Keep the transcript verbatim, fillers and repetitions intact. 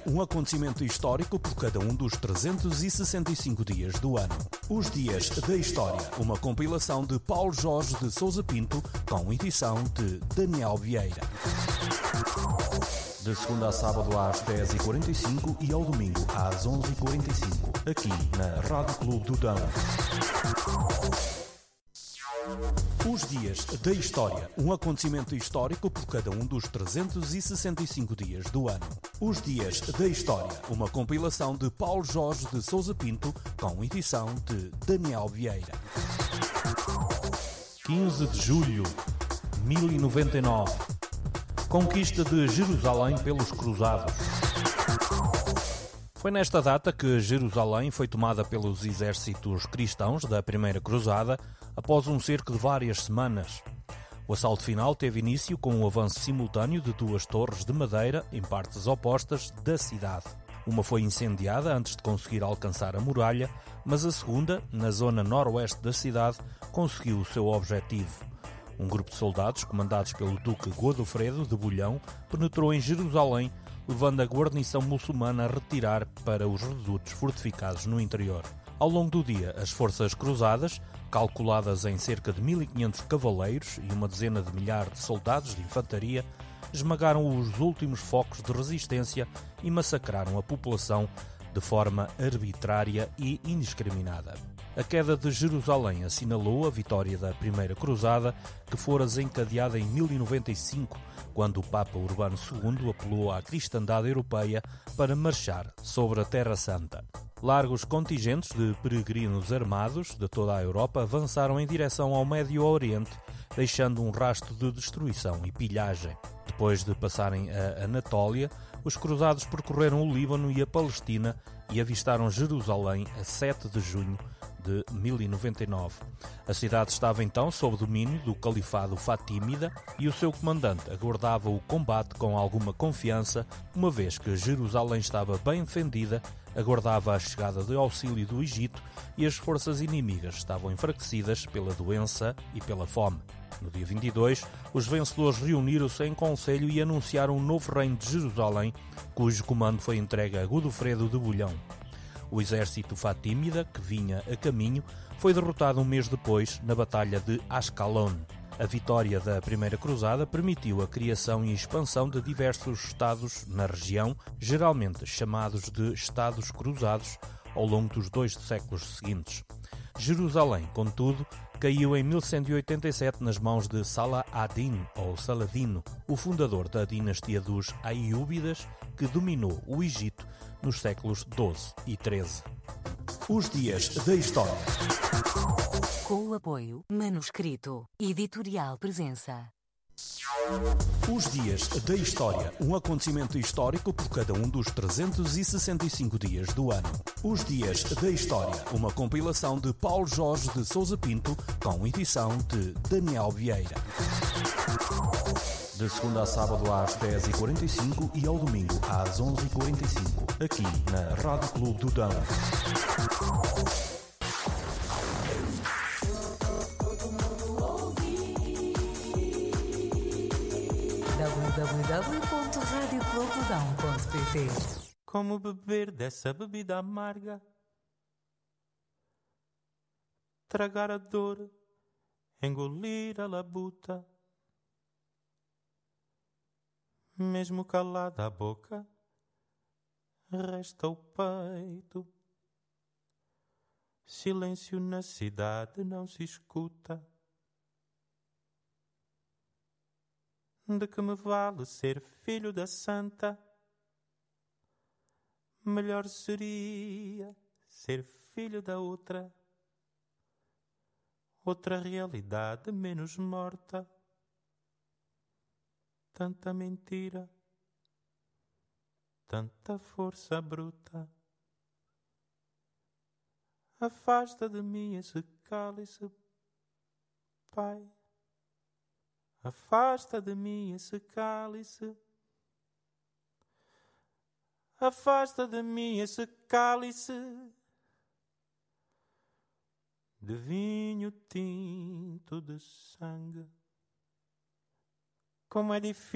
um acontecimento histórico por cada um dos trezentos e sessenta e cinco dias do ano. Os Dias da História, uma compilação de Paulo Jorge de Sousa Pinto, com edição de Daniel Vieira. De segunda a sábado às dez e quarenta e cinco e ao domingo às onze e quarenta e cinco, aqui na Rádio Clube do Dão. Os Dias da História, um acontecimento histórico por cada um dos trezentos e sessenta e cinco dias do ano. Os Dias da História, uma compilação de Paulo Jorge de Sousa Pinto, com edição de Daniel Vieira. quinze de julho de mil e noventa e nove. Conquista de Jerusalém pelos Cruzados. Foi nesta data que Jerusalém foi tomada pelos exércitos cristãos da Primeira Cruzada após um cerco de várias semanas. O assalto final teve início com o avanço simultâneo de duas torres de madeira em partes opostas da cidade. Uma foi incendiada antes de conseguir alcançar a muralha, mas a segunda, na zona noroeste da cidade, conseguiu o seu objetivo. Um grupo de soldados, comandados pelo Duque Godofredo de Bulhão, penetrou em Jerusalém, levando a guarnição muçulmana a retirar para os redutos fortificados no interior. Ao longo do dia, as forças cruzadas, calculadas em cerca de mil e quinhentos cavaleiros e uma dezena de milhares de soldados de infantaria, esmagaram os últimos focos de resistência e massacraram a população de forma arbitrária e indiscriminada. A queda de Jerusalém assinalou a vitória da Primeira Cruzada, que fora desencadeada em mil e noventa e cinco, quando o Papa Urbano segundo apelou à cristandade europeia para marchar sobre a Terra Santa. Largos contingentes de peregrinos armados de toda a Europa avançaram em direção ao Médio Oriente, deixando um rastro de destruição e pilhagem. Depois de passarem a Anatólia, os cruzados percorreram o Líbano e a Palestina e avistaram Jerusalém a sete de junho de mil e noventa e nove. A cidade estava então sob domínio do Califado Fatímida e o seu comandante aguardava o combate com alguma confiança, uma vez que Jerusalém estava bem defendida, aguardava a chegada de auxílio do Egito e as forças inimigas estavam enfraquecidas pela doença e pela fome. No dia vinte e dois, os vencedores reuniram-se em conselho e anunciaram um novo reino de Jerusalém, cujo comando foi entregue a Godofredo de Bulhão. O exército fatímida, que vinha a caminho, foi derrotado um mês depois na Batalha de Ascalon. A vitória da Primeira Cruzada permitiu a criação e expansão de diversos estados na região, geralmente chamados de Estados Cruzados, ao longo dos dois séculos seguintes. Jerusalém, contudo, caiu em mil cento e oitenta e sete nas mãos de Salah ad-Din, ou Saladino, o fundador da dinastia dos Aiúbidas, que dominou o Egito nos séculos doze e treze. Os Dias da História. Com o apoio Manuscrito Editorial Presença. Os Dias da História, um acontecimento histórico por cada um dos trezentos e sessenta e cinco dias do ano. Os Dias da História, uma compilação de Paulo Jorge de Sousa Pinto, com edição de Daniel Vieira. De segunda a sábado às dez e quarenta e cinco e ao domingo às onze e quarenta e cinco, aqui na Rádio Clube do Dão. w w w ponto rádio clube do dão ponto p t. Como beber dessa bebida amarga, tragar a dor, engolir a labuta, mesmo calada a boca, resta o peito. Silêncio na cidade não se escuta. De que me vale ser filho da santa? Melhor seria ser filho da outra, outra realidade menos morta. Tanta mentira, tanta força bruta. Afasta de mim esse cálice, Pai. Afasta de mim esse cálice. Afasta de mim esse cálice de vinho tinto de sangue. Como é difícil